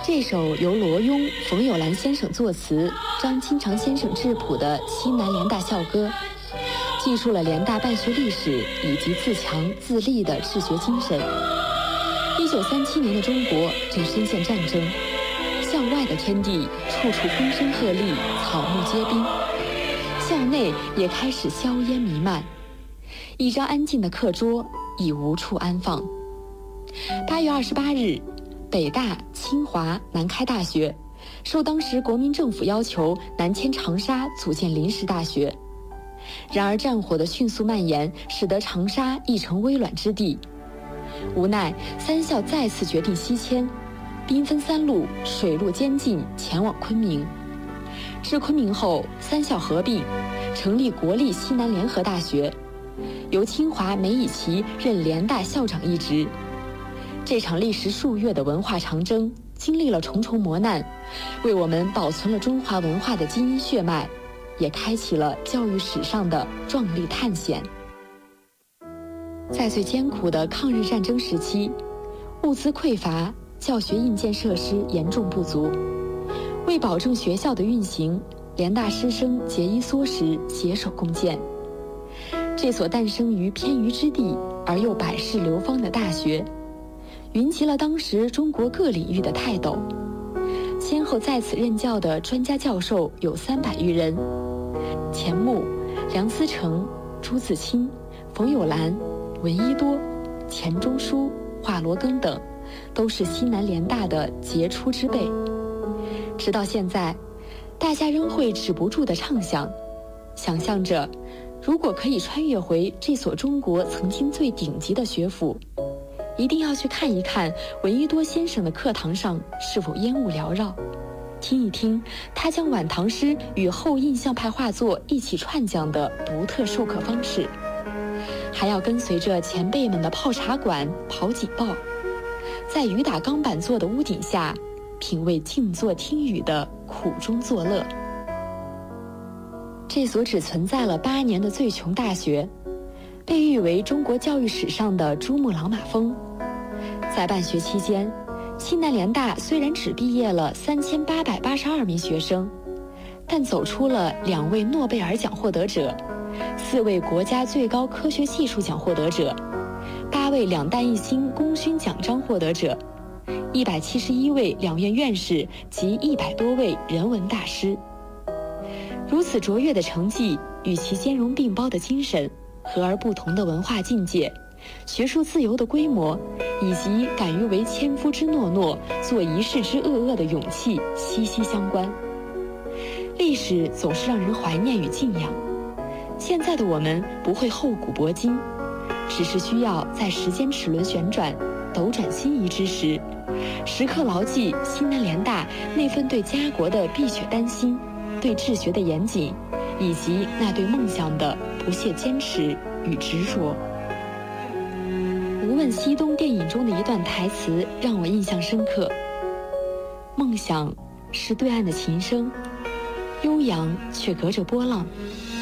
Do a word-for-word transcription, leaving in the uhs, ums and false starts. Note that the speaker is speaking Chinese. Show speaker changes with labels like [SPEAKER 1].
[SPEAKER 1] 这首由罗庸、冯友兰先生作词、张清长先生质朴的西南联大校歌，记述了联大办学历史以及自强自立的治学精神。一九三七年的中国正深陷战争，校外的天地处处风声鹤唳，草木皆兵，校内也开始硝烟弥漫，一张安静的课桌已无处安放。八月二十八日，北大、清华、南开大学受当时国民政府要求南迁长沙，组建临时大学。然而战火的迅速蔓延使得长沙亦成危卵之地，无奈三校再次决定西迁，兵分三路，水陆兼进前往昆明。至昆明后，三校合并，成立国立西南联合大学，由清华梅贻琦任联大校长一职。这场历时数月的文化长征，经历了重重磨难，为我们保存了中华文化的基因血脉，也开启了教育史上的壮丽探险。在最艰苦的抗日战争时期，物资匮乏，教学硬件设施严重不足。为保证学校的运行，联大师生节衣缩食，携手共建。这所诞生于偏隅之地而又百世流芳的大学，云集了当时中国各领域的泰斗，先后在此任教的专家教授有三百余人。钱穆、梁思成、朱自清、冯友兰、闻一多、钱钟书、华罗庚等，都是西南联大的杰出之辈。直到现在，大家仍会止不住地畅想，想象着如果可以穿越回这所中国曾经最顶级的学府，一定要去看一看闻一多先生的课堂上是否烟雾缭绕，听一听他将晚唐诗与后印象派画作一起串讲的独特授课方式，还要跟随着前辈们的泡茶馆、跑警报，在雨打钢板做的屋顶下品味静坐听雨的苦中作乐。这所只存在了八年的最穷大学，被誉为中国教育史上的珠穆朗玛峰。在办学期间，西南联大虽然只毕业了三千八百八十二名学生，但走出了两位诺贝尔奖获得者、四位国家最高科学技术奖获得者、八位两弹一星功勋奖章获得者、一百七十一位两院院士及一百多位人文大师。如此卓越的成绩与其兼容并包的精神、和而不同的文化境界、学术自由的规模，以及敢于为千夫之诺诺，做一世之恶恶的勇气息息相关。历史总是让人怀念与敬仰，现在的我们不会厚古薄今，只是需要在时间齿轮旋转、斗转星移之时，时刻牢记西南联大那份对家国的碧血丹心，对治学的严谨，以及那对梦想的不懈坚持与执着。《无问西东》电影中的一段台词让我印象深刻：梦想是对岸的琴声，悠扬却隔着波浪，